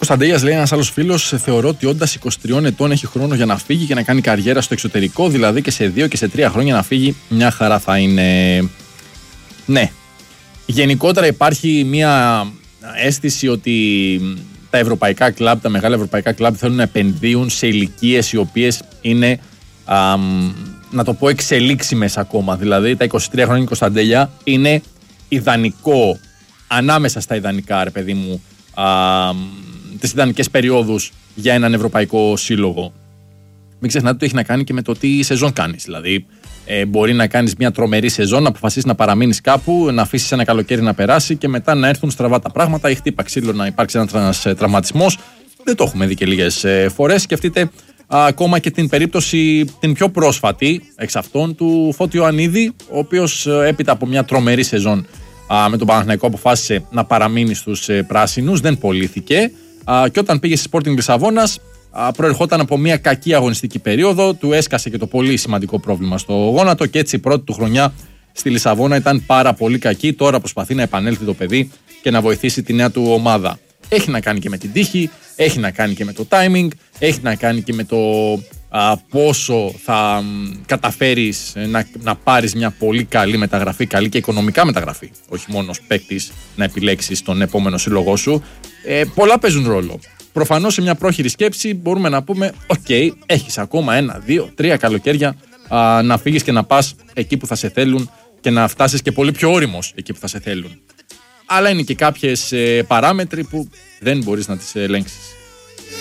Κωνσταντέγιας, λέει ένας άλλος φίλος, θεωρώ ότι όντας 23 ετών έχει χρόνο για να φύγει και να κάνει καριέρα στο εξωτερικό, δηλαδή και σε 2 και σε 3 χρόνια να φύγει, μια χαρά θα είναι. Ναι. Γενικότερα υπάρχει μια αίσθηση ότι τα ευρωπαϊκά κλαμπ, τα μεγάλα ευρωπαϊκά κλαμπ θέλουν να επενδύουν σε ηλικίες οι οποίες είναι, να το πω, εξελίξιμες ακόμα. Δηλαδή τα 23 χρόνια Κωνσταντέλια είναι ιδανικό, ανάμεσα στα ιδανικά, ρε παιδί μου, τις ιδανικές περιόδους για έναν ευρωπαϊκό σύλλογο. Μην ξεχνάτε ότι έχει να κάνει και με το τι σεζόν κάνεις. Δηλαδή, μπορεί να κάνεις μια τρομερή σεζόν, να αποφασίσεις να παραμείνεις κάπου, να αφήσεις ένα καλοκαίρι να περάσει και μετά να έρθουν στραβά τα πράγματα ή χτύπα ξύλο να υπάρξει ένας τραυματισμός. Δεν το έχουμε δει και λίγες φορές. Σκεφτείτε ακόμα και την περίπτωση την πιο πρόσφατη εξ αυτών του Φώτη Ιωαννίδη, ο οποίος έπειτα από μια τρομερή σεζόν με τον Παναθηναϊκό αποφάσισε να παραμείνει στους πράσινους, δεν πωλήθηκε και όταν πήγε στη Sporting Λισαβόνας προερχόταν από μια κακή αγωνιστική περίοδο, του έσκασε και το πολύ σημαντικό πρόβλημα στο γόνατο και έτσι η πρώτη του χρονιά στη Λισαβόνα ήταν πάρα πολύ κακή. Τώρα προσπαθεί να επανέλθει το παιδί και να βοηθήσει τη νέα του ομάδα. Έχει να κάνει και με την τύχη, έχει να κάνει και με το timing, έχει να κάνει και με το πόσο θα καταφέρεις να πάρεις μια πολύ καλή μεταγραφή, καλή και οικονομικά μεταγραφή, όχι μόνο ως παίκτης να επιλέξεις τον επόμενο σύλλογό σου. Πολλά παίζουν ρόλο. Προφανώς σε μια πρόχειρη σκέψη μπορούμε να πούμε ok, έχεις ακόμα 1, 2, 3 καλοκαίρια να φύγεις και να πας εκεί που θα σε θέλουν και να φτάσεις και πολύ πιο όριμος εκεί που θα σε θέλουν. Αλλά είναι και κάποιες παράμετροι που δεν μπορείς να τις ελέγξεις.